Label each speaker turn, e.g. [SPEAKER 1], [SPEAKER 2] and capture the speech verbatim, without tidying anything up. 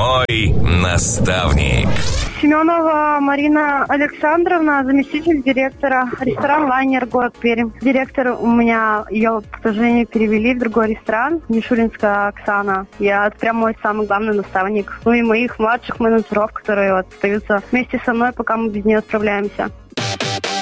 [SPEAKER 1] Мой наставник.
[SPEAKER 2] Семенова Марина Александровна, заместитель директора, ресторан «Лайнер», город Пермь. Директор у меня, ее, к сожалению, перевели в другой ресторан, Мишуринская Оксана. Я прям мой самый главный наставник. Ну и моих младших менеджеров, которые вот остаются вместе со мной, пока мы без нее справляемся.